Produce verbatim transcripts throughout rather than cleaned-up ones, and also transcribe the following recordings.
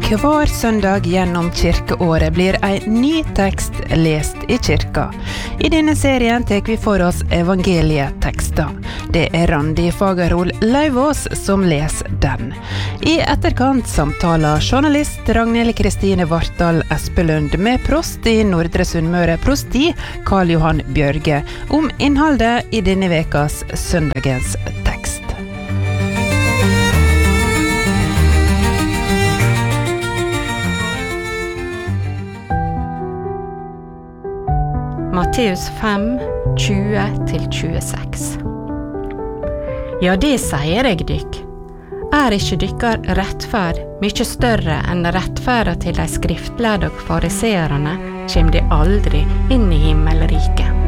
Hver søndag gjennom kirkeåret blir en ny tekst lest i kirka. I denne serien tar vi for oss evangelietekster. Det er Randi Fagerhol Lauvås som leser den. I etterkant samtaler journalist Ragnhild Kristine Vartdal Espelund med prost i Nordre Sunnmøre prosti, Karl Johan Bjørge, om innholdet i denne vekas søndagens tekst. Matteus fem, tjue til tjueseks. Ja, det sier jeg dykk. Er ikke dykkar rettferd mykje større enn rettferda til de skriftlærde og fariserene, kjem de aldri inn i himmelriket.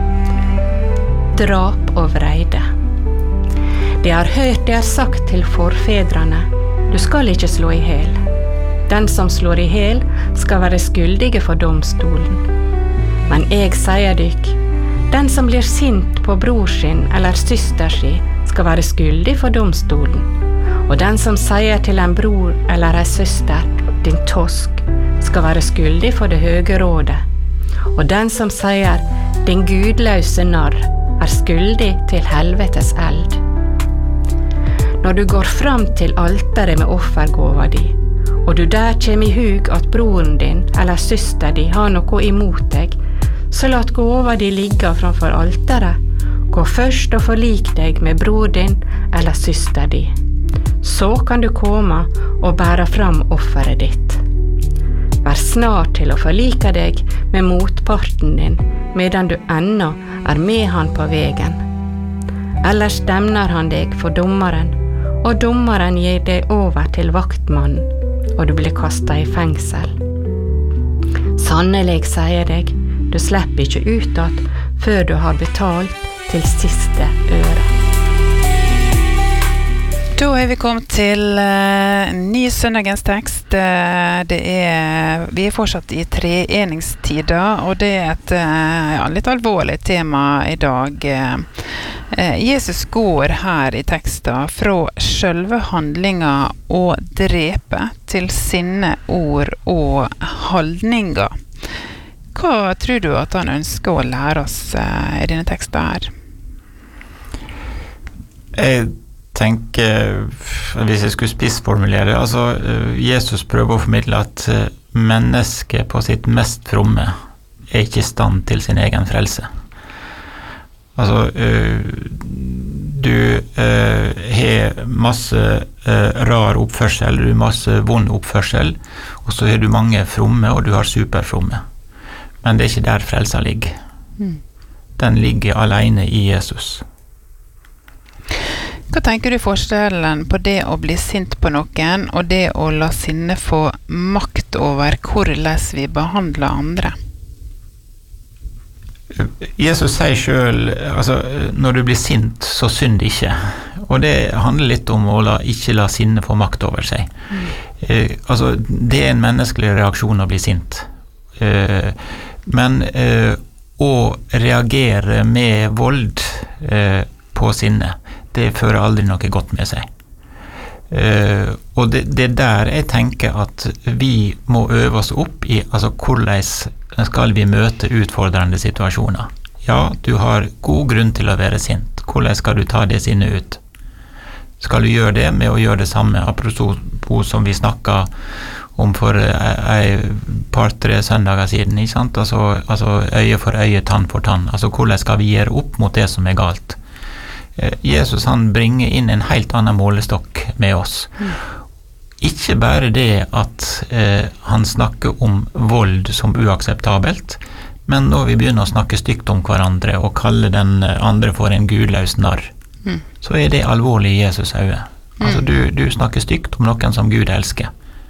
Drap og vreide. De har hørt det er sagt til forfedrene, du skal ikke slå i hel. Den som slår i hel skal være skyldige for domstolen. Men jeg sier dykk, den som blir sint på bror sin eller syster si, skal være skyldig for domstolen. Og den som sier til en bror eller en søster, din tosk, skal være skyldig for det høge rådet. Og den som sier, din gudløse narr, er skyldig til helvetes eld. Når du går fram til alteret med offergåva di, og du der kjem i hug at broren din eller søster di har noe imot deg, så lat gåva di ligga framfor alteret. Gå først og forlik deg med bror din eller søster di. Så kan du komme og bære fram offeret ditt. Vær snar til å forlike deg med motparten din, medan du ennå er med han på vegen. Ellers stemner han deg for dommeren, og dommeren gir deg over til vaktmannen, og du blir kastet i fengsel. Sannelig sier deg, du slipper ikke ut at før du har betalt til siste øre. Da er vi kommet til uh, ny søndagens tekst. Uh, det er, vi er fortsatt i treeningstida, og det er et uh, ja, litt alvorlig tema i dag. Uh, uh, Jesus går her i teksten fra selve handlinga og drepe til sinne, ord og holdninger. Hva tror du at han ønsker å lære oss uh, i denne teksten her? Jeg tenker, hvis jeg skulle spissformulere, altså Jesus prøver å formidle at mennesket på sitt mest fromme er ikke i stand til sin egen frelse. Altså, du har masse rar oppførsel, du har masse vond oppførsel, og så har du mange fromme, og du har superfromme. Men det er ikke der frelsa ligger. Mm. Den ligger alene i Jesus. Hva tenker du forskjellen på det å bli sint på noen, og det å la sinne få makt over hvordan vi behandler andre? Jesus sier selv, altså, når du blir sint, så synd ikke. Og det handler litt om å la, ikke la sinne få makt over seg. Mm. Eh, altså, det er en menneskelig reaksjon å bli sint. Eh, men eh, å reagere med vold eh, på sinne, det fører aldri noe godt med seg. Uh, og det, det er der jeg tenker at vi må øve oss opp i, altså hvordan skal vi møte utfordrende situasjoner. Ja, du har god grunn til å være sint. Hvordan skal du ta det sinnet ut? Skal du gjøre det med å gjøre det samme, apropos som vi snakket om for en par-tre søndager siden, ikke sant? Altså, altså øye for øye, tann for tann. Altså hvordan skal vi gjøre opp mot det som er galt? Jesus han bringer inn en helt annen målestokk med oss. Mm. Ikke bare det at eh, han snakker om vold som uakseptabelt, men når vi begynner å snakke stygt om hverandre og kalle den andre for en gudløs narr, mm. så er det alvorlig i Jesus øye. Mm. Altså du, du snakker stygt om noen som Gud elsker.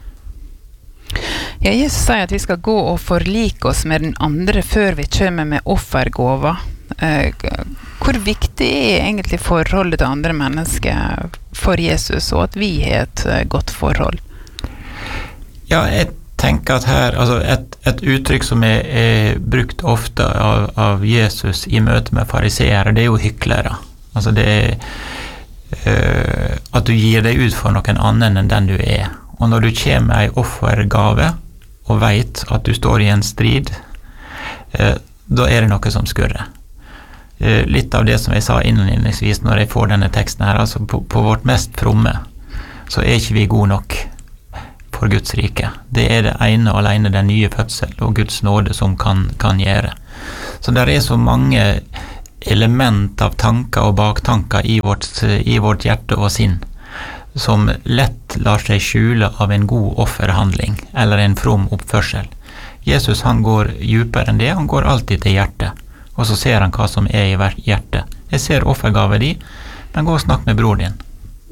Ja, Jesus sier at vi skal gå og forlike oss med den andre før vi kommer med offergåva. Eh, hvor viktig er egentlig forholdet til andre mennesker for Jesus, og at vi har et godt forhold? Ja, jeg tenker at her, altså et, et uttrykk som er, er brukt ofte av, av Jesus i møte med fariseere, det er jo hyklere. Altså det er uh, at du gir deg ut for noen annen enn den du er. Og når du kommer med en offergave og vet at du står i en strid, eh, da er det noe som skurrer. Eh, litt av det som jeg sa innledningsvis når jeg får denne teksten her, altså på, på vårt mest fromme, så er ikke vi gode nok for Guds rike. Det er det ene og alene den nye fødsel og Guds nåde som kan, kan gjøre. Så der er så mange element av tanker og baktanker i vårt, i vårt hjerte og sinn, som lett lar seg skjule av en god offerhandling eller en from oppførsel. Jesus han går djupere enn det, han går alltid til hjertet, og så ser han hva som er i hjertet. Jeg ser offergave di, men gå og snakk med bror din.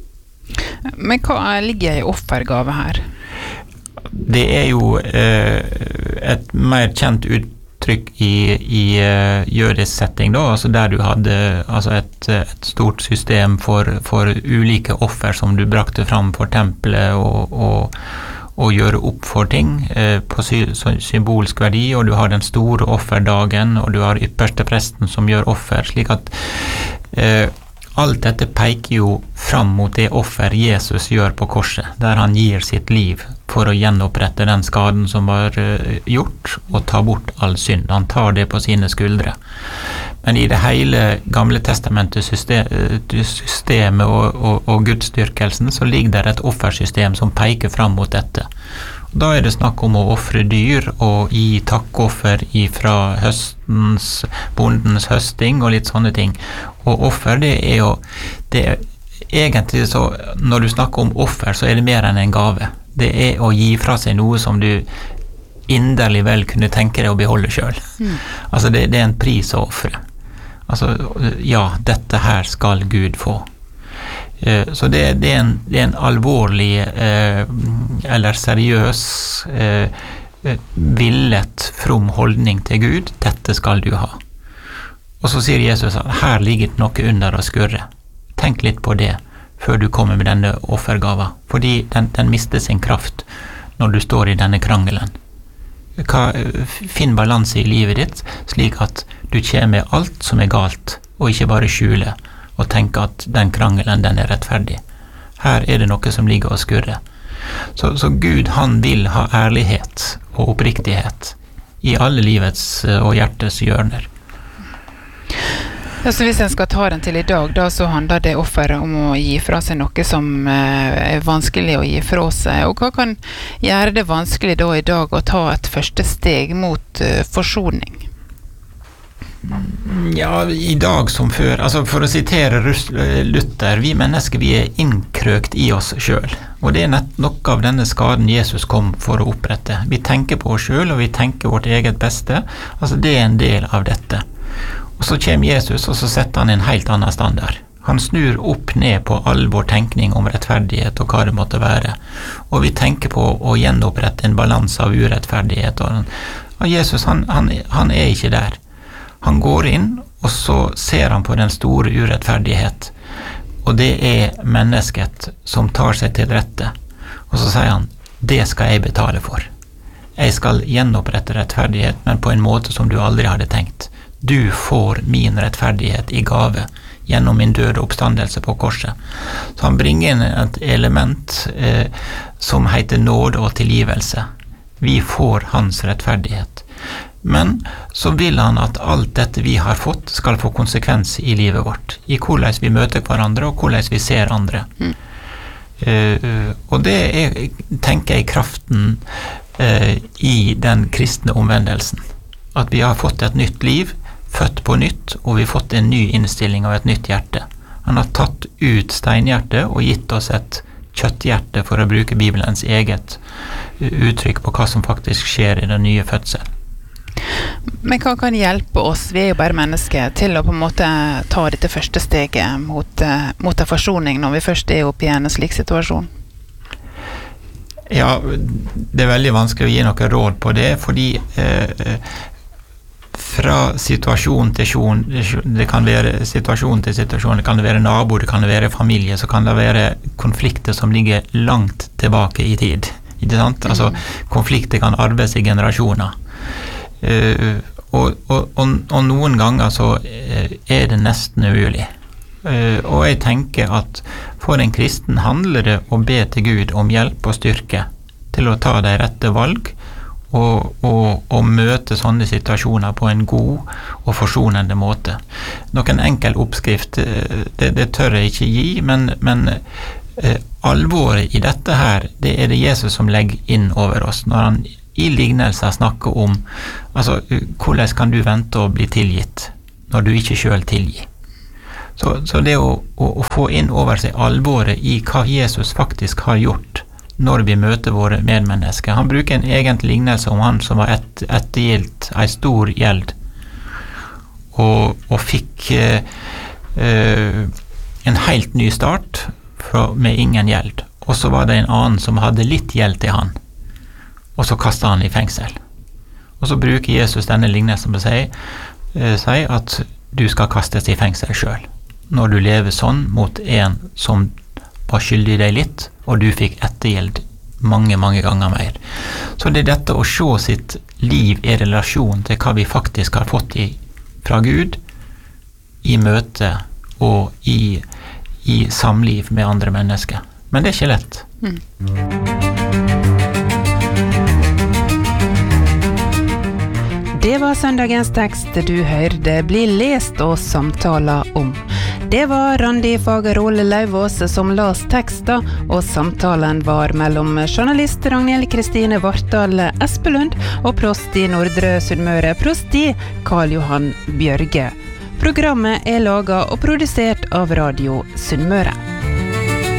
Men hva ligger i offergave her? Det er jo eh, et mer kjent uttrykk i, i uh, jødisk setting da, altså der du hadde altså et, et stort system for, for ulike offer som du brakte fram for tempelet og, og, og gjøre opp for ting eh, på sy symbolsk verdi, og du har den store offerdagen, og du har ypperste presten som gjør offer, slik at eh, alt dette peker jo fram mot det offer Jesus gjør på korset, der han gir sitt liv for å gjenopprette den skaden som var uh, gjort, og ta bort all synd. Han tar det på sine skuldre. Men i det hele gamle testamentet system, systemet og, og, og gudsdyrkelsen, så ligger der et offersystem som peker fram mot dette. Og da er det snakk om å offre dyr og gi takkoffer fra høstens, bondens høsting og litt sånne ting. Og offer, det er jo det er, egentlig så, når du snakker om offer, så er det mer enn en gave. Det er å gi fra seg noe som du inderlig vel kunne tenke deg å beholde selv. Mm. Altså det, det er en pris å offre. Altså, ja, dette her skal Gud få. Uh, så det, det, er en, det er en alvorlig uh, eller seriøs uh, villet from holdning til Gud. Dette skal du ha. Og så sier Jesus at her ligger noe under å skurre. Tenk litt på det før du kommer med denne offergava, fordi den, den mister sin kraft når du står i denne krangelen. Hva, finn balanse i livet ditt, slik at du kommer med alt som er galt, og ikke bare skjule, og tenke at den krangelen, den er rettferdig. Her er det noe som ligger og skurrer. Så, så Gud, han vil ha ærlighet og oppriktighet i alle livets og hjertes hjørner. Ja, så hvis en skal ta den til i dag, da så handler det offeret om å gi fra seg noe som eh, er vanskelig å gi fra seg. Og hva kan gjøre det vanskelig da i dag å ta et første steg mot eh, forsoning? Ja, i dag som før, altså for å sitere Luther, vi mennesker, vi er innkrøkt i oss selv. Og det er nett noe av denne skaden Jesus kom for å opprette. Vi tenker på oss selv, og vi tenker vårt eget beste. Altså det er en del av dette. Og så kommer Jesus, og så setter han en helt annen standard. Han snur opp ned på all vår tenkning om rettferdighet og hva det måtte være. Og vi tenker på å gjenopprette en balans av urettferdighet. Og Jesus, han, han, han er ikke der. Han går inn, og så ser han på den store urettferdighet. Og det er mennesket som tar seg til rette. Og så sier han, det skal jeg betale for. Jeg skal gjenopprette rettferdighet, men på en måte som du aldri hadde tenkt. Du får min rettferdighet i gave gjennom min døde oppstandelse på korset. Så han bringer inn et element eh, som heter nåde og tilgivelse. Vi får hans rettferdighet. Men så vil han at alt dette vi har fått skal få konsekvens i livet vårt. I hvordan vi møter hverandre og hvordan vi ser andre. Mm. Eh, og det er, tenker jeg, kraften eh, i den kristne omvendelsen. At vi har fått et nytt liv, født på nytt, og vi har fått en ny innstilling av et nytt hjerte. Han har tatt ut steinhjertet og gitt oss et kjøtthjerte, for å bruke Bibelens eget uttrykk på hva som faktisk skjer i den nye fødselen. Men hva kan hjelpe oss, vi er jo bare mennesker, til å på en måte ta dette første steget mot, mot en forsoning når vi først er oppe i en slik situasjon? Ja, det er veldig vanskelig å gi noe råd på det, fordi eh, fra situasjon til situasjon, det kan være situasjon til situasjon, det kan være nabo, det kan være familie, så kan det være konflikter som ligger langt tilbake i tid. Ikke sant? Altså, konflikter kan arves i generasjoner. Uh, og, og, og, og noen ganger så er det nesten umulig Og jeg tenker at for en kristen handler det å be til Gud om hjelp og styrke til å ta de rette valg og, og, og møte sånne situasjoner på en god og forsonende måte. Noen enkel oppskrift, det, det tør jeg ikke gi, men, men eh, alvoret i dette her, det er det Jesus som legger inn over oss, når han i lignelser snakker om, altså, hvordan kan du vente å bli tilgitt når du ikke selv tilgir? Så, så det å, å, å få inn over seg alvoret i hva Jesus faktisk har gjort når vi møter våre medmennesker. Han bruker en egen lignelse om han som var et, ettergilt en stor gjeld og, og fikk eh, eh, en helt ny start fra, med ingen gjeld. Og så var det en annen som hadde litt gjeld til han, og så kastet han i fengsel. Og så bruker Jesus denne lignelsen på å si, eh, si at du skal kastes i fengsel selv, når du lever sånn mot en som var skyldig deg litt, og du fikk ettergjeld mange, mange ganger mer. Så det er dette å se sitt liv i relasjon til hva vi faktisk har fått i, fra Gud, i møte og i, i samliv med andre mennesker. Men det er ikke lett. Mm. Det var søndagens tekst du hørte bli lest og samtala om. Det var Randi Fagerol Lauvås som las teksten, og samtalen var mellom journalist Ragnhild Kristine Vartdal Espelund og prost i Nordre Sunnmøre, prosti Karl Johan Bjørge. Programmet er laget og produsert av Radio Sunnmøre.